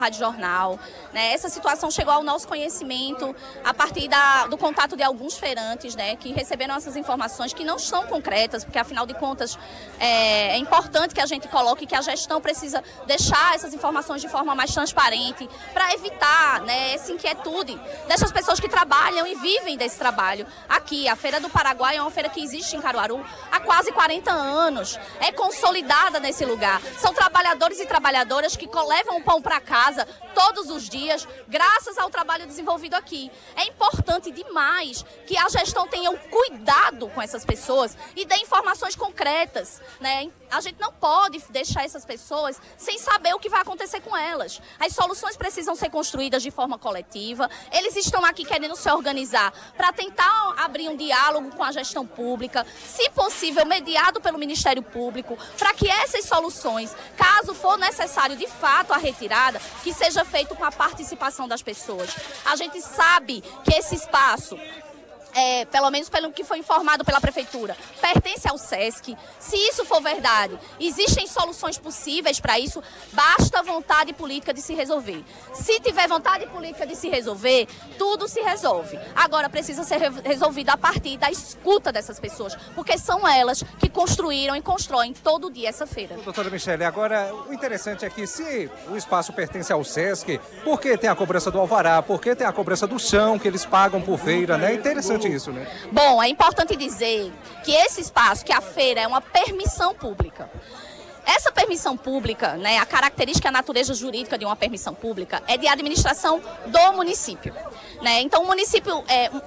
Rádio Jornal, né? Essa situação chegou ao nosso conhecimento a partir do contato de alguns feirantes, né, que receberam essas informações que não são concretas, porque afinal de contas é importante que a gente coloque que a gestão precisa deixar essas informações de forma mais transparente para evitar, né, essa inquietude dessas pessoas que trabalham e vivem desse trabalho. Aqui, a Feira do Paraguai é uma feira que existe em Caruaru há quase 40 anos, é consolidada nesse lugar. São trabalhadores e trabalhadoras que levam o pão para casa todos os dias, graças ao trabalho desenvolvido aqui. É importante demais que a gestão tenha um cuidado com essas pessoas e dê informações concretas, né? A gente não pode deixar essas pessoas sem saber o que vai acontecer com elas. As soluções precisam ser construídas de forma coletiva. Eles estão aqui querendo se organizar para tentar abrir um diálogo com a gestão pública, se possível, mediado pelo Ministério Público, para que essas soluções, caso for necessário de fato a retirada, que seja feito com a participação das pessoas. A gente sabe que esse espaço, pelo menos pelo que foi informado pela Prefeitura, pertence ao SESC. Se isso for verdade, existem soluções possíveis para isso, basta vontade política de se resolver. Se tiver vontade política de se resolver, tudo se resolve. Agora precisa ser resolvido a partir da escuta dessas pessoas, porque são elas que construíram e constroem todo dia essa feira. Doutora Michele, agora o interessante é que se o espaço pertence ao SESC, por que tem a cobrança do alvará? Por que tem a cobrança do chão que eles pagam por feira, né? É interessante isso, né? Bom, é importante dizer que esse espaço, que a feira, é uma permissão pública. Essa permissão pública, né, a característica, a natureza jurídica de uma permissão pública é de administração do município, né? Então o município,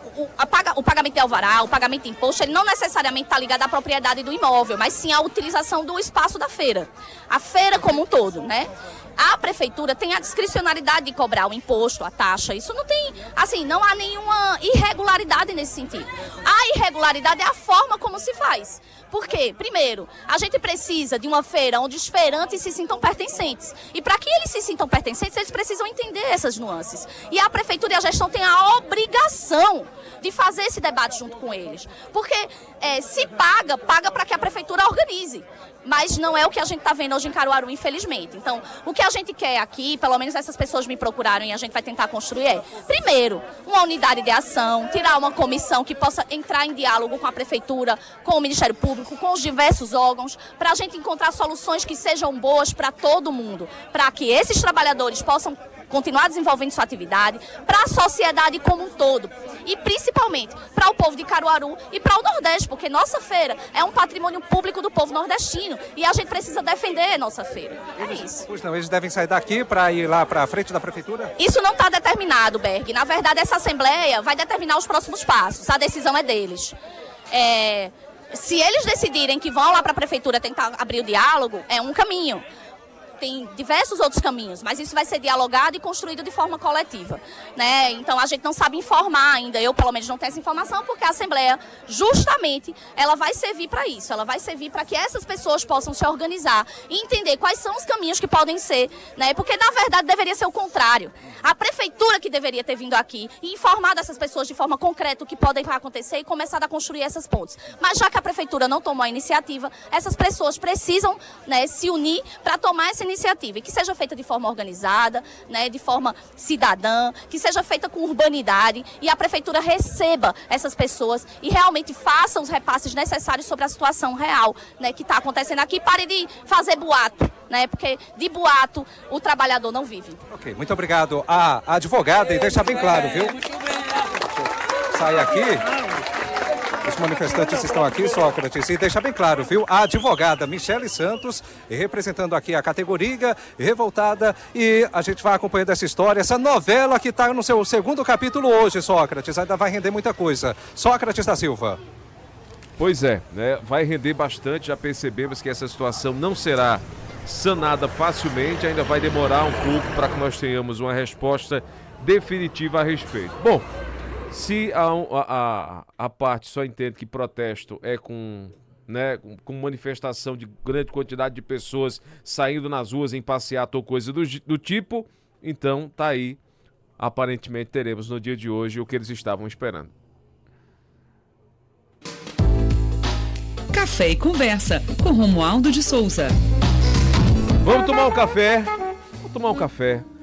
o pagamento de alvará, o pagamento de imposto, ele não necessariamente está ligado à propriedade do imóvel, mas sim à utilização do espaço da feira. A feira como um todo, né? A prefeitura tem a discricionalidade de cobrar o imposto, a taxa. Isso não tem, assim, não há nenhuma irregularidade nesse sentido. A irregularidade é a forma como se faz. Por quê? Primeiro, a gente precisa de uma feira onde os feirantes se sintam pertencentes. E para que eles se sintam pertencentes, eles precisam entender essas nuances. E a prefeitura e a gestão têm a obrigação de fazer esse debate junto com eles. Porque se paga para que a prefeitura organize. Mas não é o que a gente está vendo hoje em Caruaru, infelizmente. Então, o que a gente quer aqui, pelo menos essas pessoas me procuraram e a gente vai tentar construir primeiro, uma unidade de ação, tirar uma comissão que possa entrar em diálogo com a prefeitura, com o Ministério Público, com os diversos órgãos, para a gente encontrar soluções que sejam boas para todo mundo, para que esses trabalhadores possam continuar desenvolvendo sua atividade, para a sociedade como um todo e principalmente para o povo de Caruaru e para o Nordeste, porque nossa feira é um patrimônio público do povo nordestino e a gente precisa defender nossa feira. É isso. Pois não, eles devem sair daqui para ir lá para a frente da prefeitura? Isso não está determinado, Berg. Na verdade, essa assembleia vai determinar os próximos passos. A decisão é deles. Se eles decidirem que vão lá para a prefeitura tentar abrir o diálogo, é um caminho. Tem diversos outros caminhos, mas isso vai ser dialogado e construído de forma coletiva, né? Então a gente não sabe informar ainda, eu pelo menos não tenho essa informação, porque a Assembleia justamente ela vai servir para isso, ela vai servir para que essas pessoas possam se organizar e entender quais são os caminhos que podem ser, né? Porque na verdade deveria ser o contrário, a prefeitura que deveria ter vindo aqui e informado essas pessoas de forma concreta o que podem acontecer e começar a construir essas pontes. Mas já que a prefeitura não tomou a iniciativa, essas pessoas precisam, né, se unir para tomar essa iniciativa e que seja feita de forma organizada, né, de forma cidadã, que seja feita com urbanidade e a prefeitura receba essas pessoas e realmente faça os repasses necessários sobre a situação real, né, que está acontecendo aqui. Pare de fazer boato, né, porque de boato o trabalhador não vive. Ok, muito obrigado. A advogada, e deixar bem claro, viu? Sai aqui. Os manifestantes estão aqui, Sócrates, e deixa bem claro, viu? A advogada Michele Santos, representando aqui a categoria revoltada, e a gente vai acompanhando essa história, essa novela que está no seu segundo capítulo hoje, Sócrates, ainda vai render muita coisa. Sócrates da Silva. Pois é, né? Vai render bastante, já percebemos que essa situação não será sanada facilmente, ainda vai demorar um pouco para que nós tenhamos uma resposta definitiva a respeito. Bom, se a parte só entende que protesto é com manifestação de grande quantidade de pessoas saindo nas ruas em passeata ou coisa do tipo, então tá aí, aparentemente teremos no dia de hoje o que eles estavam esperando. Café e Conversa, com Romualdo de Souza. Vamos tomar um café. Vamos tomar um café.